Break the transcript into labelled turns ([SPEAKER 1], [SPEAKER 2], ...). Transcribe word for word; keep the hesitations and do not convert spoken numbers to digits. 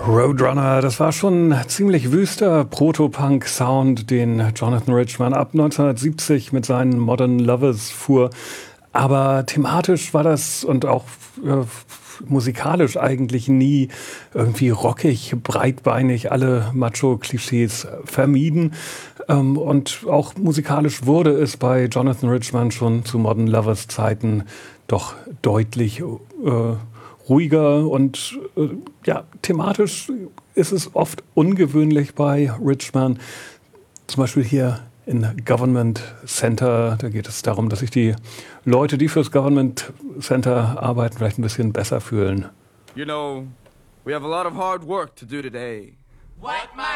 [SPEAKER 1] Roadrunner, das war schon ein ziemlich wüster Proto-Punk-Sound, den Jonathan Richman ab neunzehnhundertsiebzig mit seinen Modern Lovers fuhr. Aber thematisch war das und auch äh, musikalisch eigentlich nie irgendwie rockig, breitbeinig, alle Macho-Klischees vermieden. Ähm, und auch musikalisch wurde es bei Jonathan Richman schon zu Modern Lovers Zeiten doch deutlich äh, ruhiger und äh, ja, thematisch ist es oft ungewöhnlich bei Richman. Zum Beispiel hier in Government Center, da geht es darum, dass sich die Leute, die fürs Government Center arbeiten, vielleicht ein bisschen besser fühlen.
[SPEAKER 2] You know, we have a lot of hard work to do today.
[SPEAKER 3] What,